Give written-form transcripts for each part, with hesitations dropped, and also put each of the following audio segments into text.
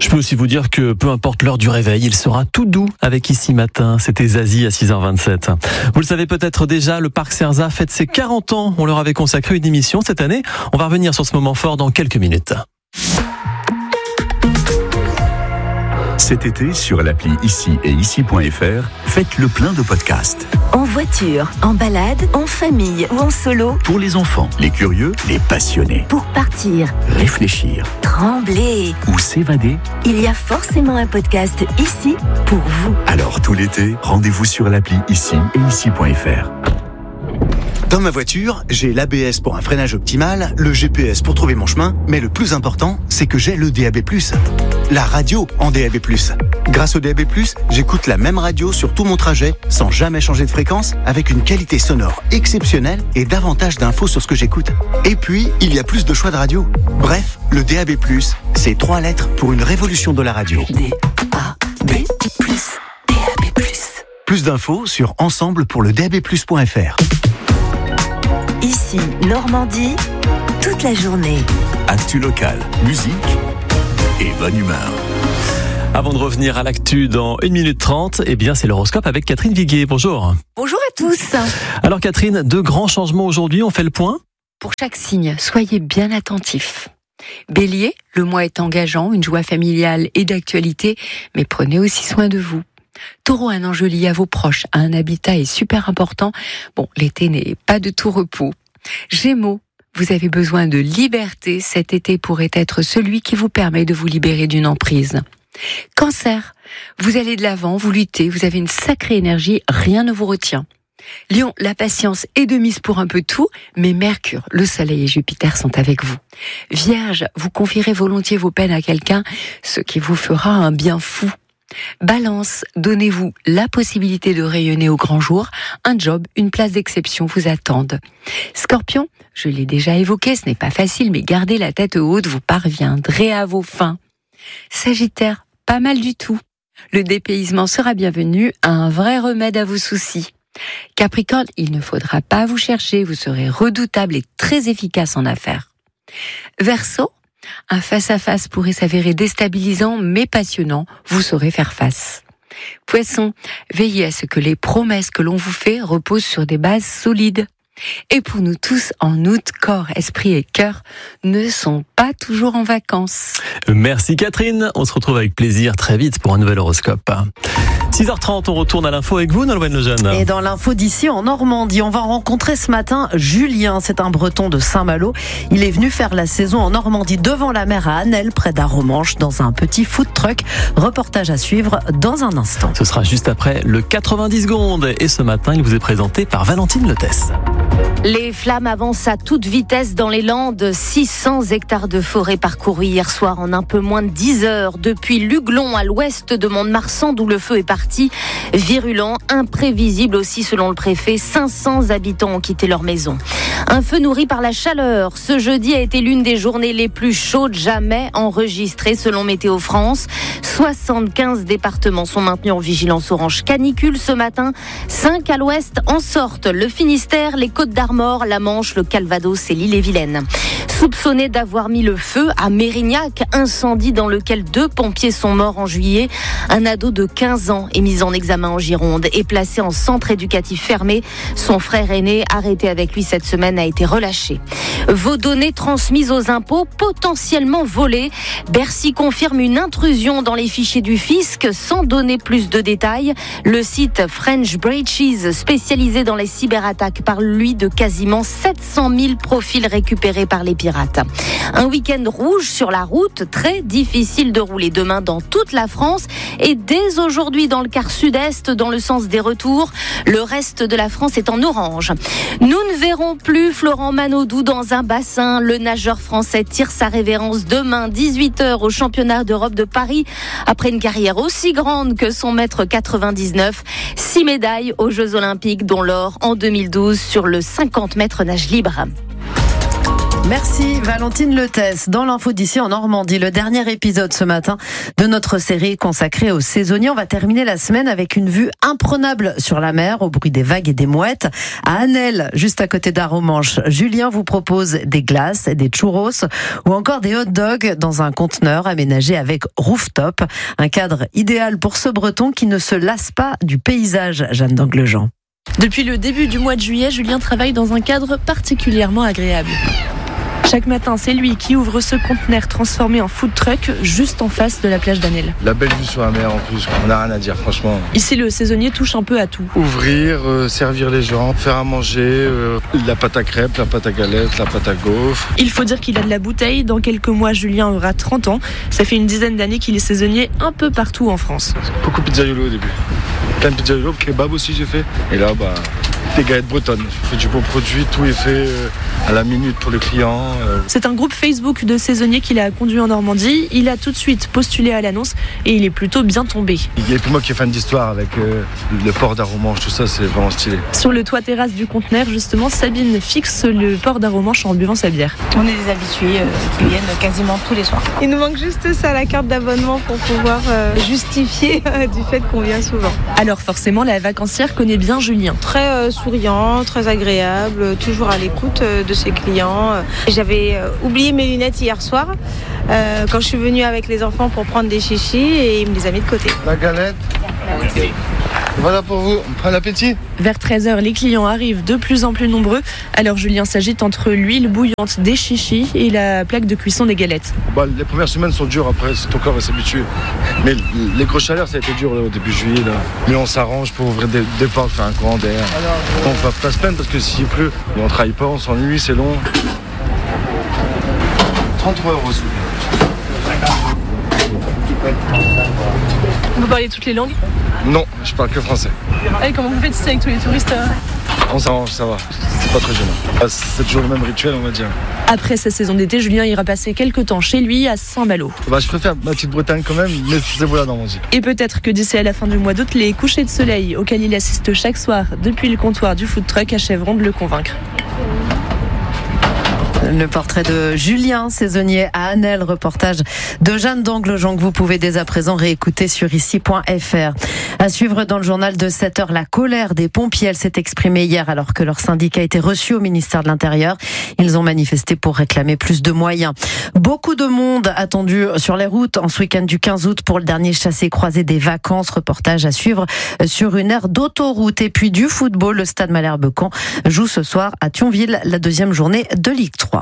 Je peux aussi vous dire que peu importe l'heure du réveil, il sera tout doux avec Ici Matin. C'était Zazie à 6h27. Vous le savez peut-être déjà, le Parc Cerza fête ses 40 ans. On leur avait consacré une émission cette année. On va revenir sur ce moment fort dans quelques minutes. Cet été, sur l'appli Ici et Ici.fr, faites le plein de podcasts. En voiture, en balade, en famille ou en solo. Pour les enfants, les curieux, les passionnés. Pour partir, Réfléchir trembler. ou s'évader. Il y a forcément un podcast ici pour vous. Alors tout l'été, rendez-vous sur l'appli Ici et Ici.fr. Dans ma voiture, j'ai l'ABS pour un freinage optimal, le GPS pour trouver mon chemin, mais le plus important, c'est que j'ai le DAB+. La radio en DAB+. Grâce au DAB+, j'écoute la même radio sur tout mon trajet, sans jamais changer de fréquence, avec une qualité sonore exceptionnelle et davantage d'infos sur ce que j'écoute. Et puis, il y a plus de choix de radio. Bref, le DAB+, c'est 3 lettres pour une révolution de la radio. DAB+. DAB+. Plus d'infos sur ensemble pour le DAB+.fr. Ici, Normandie, toute la journée. Actu locale, musique et bonne humeur. Avant de revenir à l'actu dans 1 minute 30, eh bien c'est l'horoscope avec Catherine Viguier. Bonjour. Bonjour à tous. Alors Catherine, 2 grands changements aujourd'hui, on fait le point ? Pour chaque signe, soyez bien attentifs. Bélier, le mois est engageant, une joie familiale et d'actualité, mais prenez aussi soin de vous. Taureau, un enjeu lié à vos proches, un habitat est super important. Bon, l'été n'est pas de tout repos. Gémeaux, vous avez besoin de liberté. Cet été pourrait être celui qui vous permet de vous libérer d'une emprise. Cancer, vous allez de l'avant, vous luttez, vous avez une sacrée énergie, rien ne vous retient. Lion, la patience est de mise pour un peu tout, mais Mercure, le Soleil et Jupiter sont avec vous. Vierge, vous confierez volontiers vos peines à quelqu'un, ce qui vous fera un bien fou. Balance, donnez-vous la possibilité de rayonner au grand jour. Un job, une place d'exception vous attendent. Scorpion, je l'ai déjà évoqué, ce n'est pas facile, mais gardez la tête haute, vous parviendrez à vos fins. Sagittaire, pas mal du tout. Le dépaysement sera bienvenu, un vrai remède à vos soucis. Capricorne, il ne faudra pas vous chercher, vous serez redoutable et très efficace en affaires. Verseau, un face-à-face pourrait s'avérer déstabilisant mais passionnant, vous saurez faire face. Poisson, veillez à ce que les promesses que l'on vous fait reposent sur des bases solides. Et pour nous tous, en août, corps, esprit et cœur ne sont pas toujours en vacances. Merci Catherine, on se retrouve avec plaisir très vite pour un nouvel horoscope. 6h30, on retourne à l'info avec vous, Nolwenn Lejeune. Et dans l'info d'ici, en Normandie, on va rencontrer ce matin Julien. C'est un breton de Saint-Malo. Il est venu faire la saison en Normandie devant la mer à Annelle, près d'Arromanches, dans un petit food truck. Reportage à suivre dans un instant. Ce sera juste après le 90 secondes. Et ce matin, il vous est présenté par Valentine Lotès. Les flammes avancent à toute vitesse dans les Landes. 600 hectares de forêt parcourus hier soir en un peu moins de 10 heures. Depuis Luglon, à l'ouest de Mont-de-Marsan, d'où le feu est parti. Virulent, imprévisible aussi selon le préfet. 500 habitants ont quitté leur maison. Un feu nourri par la chaleur. Ce jeudi a été l'une des journées les plus chaudes jamais enregistrées selon Météo France. 75 départements sont maintenus en vigilance orange canicule ce matin. 5 à l'ouest en sortent. Le Finistère, les Côtes-d'Armor, la Manche, le Calvados et l'Ille-et-Vilaine. Soupçonné d'avoir mis le feu à Mérignac, incendie dans lequel 2 pompiers sont morts en juillet. Un ado de 15 ans est mis en examen en Gironde et placé en centre éducatif fermé. Son frère aîné, arrêté avec lui cette semaine, a été relâché. Vos données transmises aux impôts potentiellement volées. Bercy confirme une intrusion dans les fichiers du fisc sans donner plus de détails. Le site French Breaches, spécialisé dans les cyberattaques, parle lui de quasiment 700 000 profils récupérés par les pirates. Un week-end rouge sur la route, très difficile de rouler demain dans toute la France et dès aujourd'hui dans le quart sud-est dans le sens des retours. Le reste de la France est en orange. Nous ne verrons plus Florent Manodou dans un bassin. Le nageur français tire sa révérence demain 18h au championnat d'Europe de Paris après une carrière aussi grande que son mètre 99. 6 médailles aux Jeux Olympiques dont l'or en 2012 sur le 50 mètres nage libre. Merci Valentine Letès. Dans l'info d'ici en Normandie, le dernier épisode ce matin de notre série consacrée aux saisonniers. On va terminer la semaine avec une vue imprenable sur la mer, au bruit des vagues et des mouettes. À Anel, juste à côté d'Arromanches, Julien vous propose des glaces, des churros ou encore des hot dogs dans un conteneur aménagé avec rooftop. Un cadre idéal pour ce Breton qui ne se lasse pas du paysage, Jeanne d'Anglejean. Depuis le début du mois de juillet, Julien travaille dans un cadre particulièrement agréable. Chaque matin, c'est lui qui ouvre ce conteneur transformé en food truck juste en face de la plage d'Anel. La belle vue sur la mer en plus, on n'a rien à dire franchement. Ici, le saisonnier touche un peu à tout. Ouvrir, servir les gens, faire à manger, la pâte à crêpes, la pâte à galette, la pâte à gaufres. Il faut dire qu'il a de la bouteille. Dans quelques mois, Julien aura 30 ans. Ça fait une dizaine d'années qu'il est saisonnier un peu partout en France. Beaucoup de pizzaiolo au début. Plein de pizzaiolo, kebab aussi j'ai fait. Et là, des galettes bretonnes. Je fais du beau produit, tout est fait à la minute pour le client. C'est un groupe Facebook de saisonniers qu'il a conduit en Normandie. Il a tout de suite postulé à l'annonce et il est plutôt bien tombé. Il y a plus moi qui est fan d'histoire avec le port d'Arromanches, tout ça, c'est vraiment stylé. Sur le toit terrasse du conteneur, justement, Sabine fixe le port d'Arromanches en buvant sa bière. On est des habitués qui viennent quasiment tous les soirs. Il nous manque juste ça, la carte d'abonnement pour pouvoir justifier du fait qu'on vient souvent. Alors forcément, la vacancière connaît bien Julien. Très souriant, très agréable, toujours à l'écoute de ses clients. J'avais oublié mes lunettes hier soir quand je suis venue avec les enfants pour prendre des chichis et il me les a mis de côté. La galette. Voilà pour vous, bon appétit. Vers 13h, les clients arrivent de plus en plus nombreux. Alors Julien s'agite entre l'huile bouillante des chichis et la plaque de cuisson des galettes. Les premières semaines sont dures, après ton corps va s'habituer. Mais les grosses chaleurs, ça a été dur là, au début juillet. Là. Mais on s'arrange pour ouvrir des portes, faire un courant d'air. On va pas se plaindre parce que s'il pleut, et on travaille pas, on s'ennuie, c'est long. 33 €. Vous parlez toutes les langues ? Non, je parle que français. Et comment vous faites ici avec tous les touristes ? On s'arrange, ça va. C'est pas très gênant. C'est toujours le même rituel, on va dire. Après sa saison d'été, Julien ira passer quelques temps chez lui à Saint-Malo. Je préfère ma petite Bretagne quand même, mais c'est voilà dans mon Normandie. Et peut-être que d'ici à la fin du mois d'août, les couchers de soleil auxquels il assiste chaque soir depuis le comptoir du food truck achèveront de le convaincre. Le portrait de Julien, saisonnier à Anel, reportage de Jeanne d'Anglejean que vous pouvez dès à présent réécouter sur ici.fr. À suivre dans le journal de 7h, la colère des pompiers. Elle s'est exprimée hier alors que leur syndicat a été reçu au ministère de l'Intérieur. Ils ont manifesté pour réclamer plus de moyens. Beaucoup de monde attendu sur les routes en ce week-end du 15 août pour le dernier chassé-croisé des vacances. Reportage à suivre sur une aire d'autoroute. Et puis du football, le Stade Malherbe-Caen joue ce soir à Thionville la deuxième journée de Ligue 3.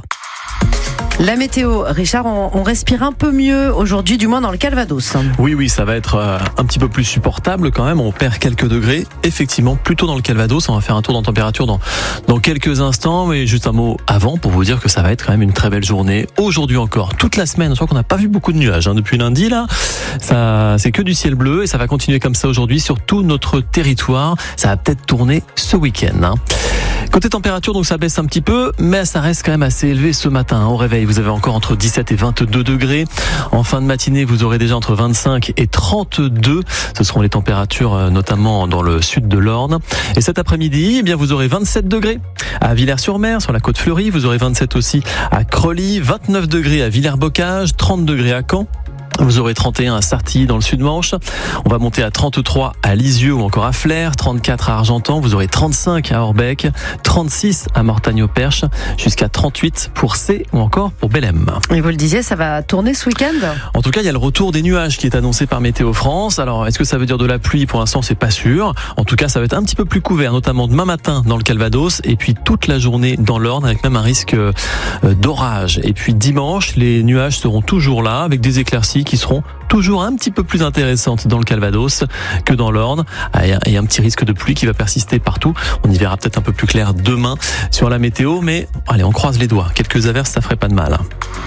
La météo, Richard, on respire un peu mieux aujourd'hui, du moins dans le Calvados. Oui, ça va être un petit peu plus supportable quand même. On perd quelques degrés, effectivement, plutôt dans le Calvados. On va faire un tour dans température dans quelques instants. Mais juste un mot avant pour vous dire que ça va être quand même une très belle journée. Aujourd'hui encore, toute la semaine. Je crois qu'on n'a pas vu beaucoup de nuages depuis lundi là. Ça, c'est que du ciel bleu et ça va continuer comme ça aujourd'hui sur tout notre territoire. Ça va peut-être tourner ce week-end. Côté température, donc ça baisse un petit peu, mais ça reste quand même assez élevé ce matin. Au réveil, vous avez encore entre 17 et 22 degrés. En fin de matinée, vous aurez déjà entre 25 et 32. Ce seront les températures notamment dans le sud de l'Orne. Et cet après-midi, eh bien, vous aurez 27 degrés à Villers-sur-Mer, sur la côte fleurie. Vous aurez 27 aussi à Creully, 29 degrés à Villers-Bocage, 30 degrés à Caen. Vous aurez 31 à Sartilly dans le Sud-Manche. On va monter à 33 à Lisieux ou encore à Flers, 34 à Argentan. Vous aurez 35 à Orbec, 36 à Mortagne-au-Perche, jusqu'à 38 pour C ou encore pour Bellem. Et vous le disiez, ça va tourner ce week-end ? En tout cas, il y a le retour des nuages qui est annoncé par Météo France. Alors, est-ce que ça veut dire de la pluie ? Pour l'instant, c'est pas sûr. En tout cas, ça va être un petit peu plus couvert, notamment demain matin dans le Calvados et puis toute la journée dans l'Orne avec même un risque d'orage. Et puis dimanche, les nuages seront toujours là avec des éclaircies qui seront toujours un petit peu plus intéressantes dans le Calvados que dans l'Orne et un petit risque de pluie qui va persister partout. On y verra peut-être un peu plus clair demain sur la météo, mais allez, on croise les doigts. Quelques averses, ça ferait pas de mal.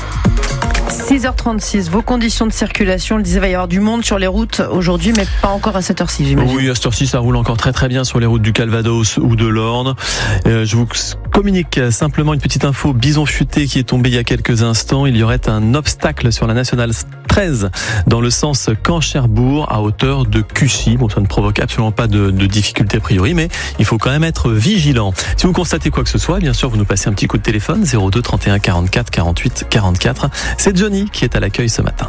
6h36, vos conditions de circulation, on le disait, il va y avoir du monde sur les routes aujourd'hui, mais pas encore à cette heure-ci, j'imagine. Oui, à cette heure-ci, ça roule encore très très bien sur les routes du Calvados ou de l'Orne. Je vous communique simplement une petite info. Bison futé qui est tombé il y a quelques instants. Il y aurait un obstacle sur la nationale 13 dans le sens Caen-Cherbourg à hauteur de Cussy. Bon, ça ne provoque absolument pas de difficulté a priori, mais il faut quand même être vigilant. Si vous constatez quoi que ce soit, bien sûr, vous nous passez un petit coup de téléphone 02 31 44 48 44. C'est Johnny qui est à l'accueil ce matin.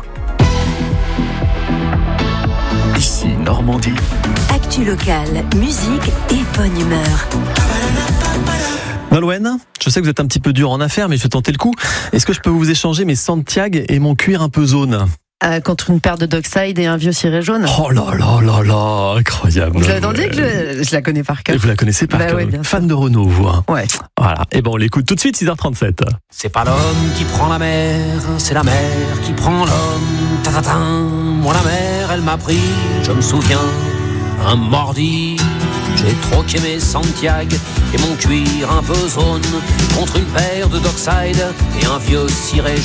Ici Normandie. Actu locale, musique et bonne humeur. Nolwenn, je sais que vous êtes un petit peu dur en affaires, mais je vais tenter le coup. Est-ce que je peux vous échanger mes Santiago et mon cuir un peu jaune Contre une paire de Dockside et un vieux ciré jaune. Oh là là là là, incroyable. Vous l'attendiez que je la connais par cœur. Et vous la connaissez par cœur. Oui, fan de Renault, vous. Hein. Ouais. Voilà. Et ben on l'écoute tout de suite, 6h37. C'est pas l'homme qui prend la mer, c'est la mer qui prend l'homme. Ta-ta-ta. Moi la mer, elle m'a pris, je me souviens, un mordi. J'ai troqué mes Santiago et mon cuir un peu zone contre une paire de Dockside et un vieux ciré